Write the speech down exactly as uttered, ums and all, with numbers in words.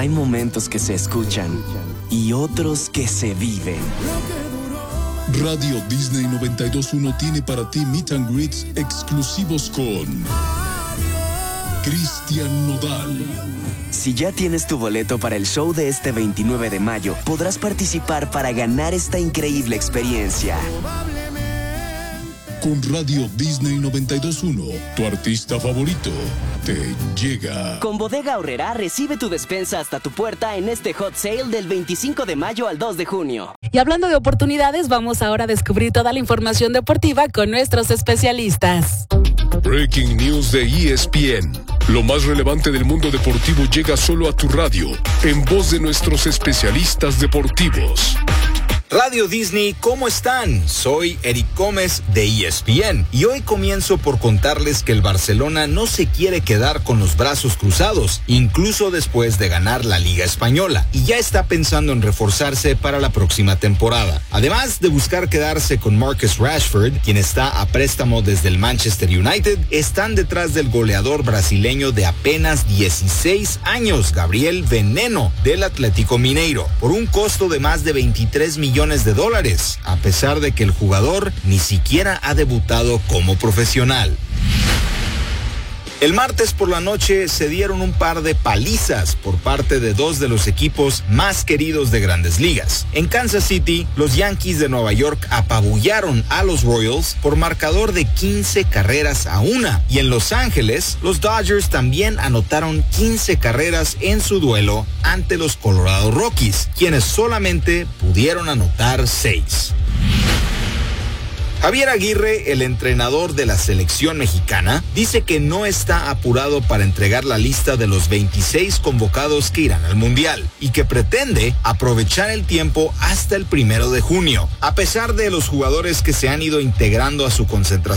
Hay momentos que se escuchan y otros que se viven. Radio Disney noventa y dos punto uno tiene para ti meet and greets exclusivos con Cristian Nodal. Si ya tienes tu boleto para el show de este veintinueve de mayo, podrás participar para ganar esta increíble experiencia. Con Radio Disney noventa y dos punto uno, tu artista favorito te llega. Con Bodega Aurrerá recibe tu despensa hasta tu puerta en este hot sale del veinticinco de mayo al dos de junio. Y hablando de oportunidades, vamos ahora a descubrir toda la información deportiva con nuestros especialistas. Breaking News de E S P N. Lo más relevante del mundo deportivo llega solo a tu radio, en voz de nuestros especialistas deportivos. Radio Disney, ¿cómo están? Soy Eric Gómez de E S P N y hoy comienzo por contarles que el Barcelona no se quiere quedar con los brazos cruzados, incluso después de ganar la Liga Española, y ya está pensando en reforzarse para la próxima temporada. Además de buscar quedarse con Marcus Rashford, quien está a préstamo desde el Manchester United, están detrás del goleador brasileño de apenas dieciséis años, Gabriel Veneno, del Atlético Mineiro, por un costo de más de veintitrés millones de dólares, a pesar de que el jugador ni siquiera ha debutado como profesional. El martes por la noche se dieron un par de palizas por parte de dos de los equipos más queridos de Grandes Ligas. En Kansas City, los Yankees de Nueva York apabullaron a los Royals por marcador de quince carreras a una. Y en Los Ángeles, los Dodgers también anotaron quince carreras en su duelo ante los Colorado Rockies, quienes solamente pudieron anotar seis. Javier Aguirre, el entrenador de la selección mexicana, dice que no está apurado para entregar la lista de los veintiséis convocados que irán al Mundial y que pretende aprovechar el tiempo hasta el primero de junio. A pesar de los jugadores que se han ido integrando a su concentración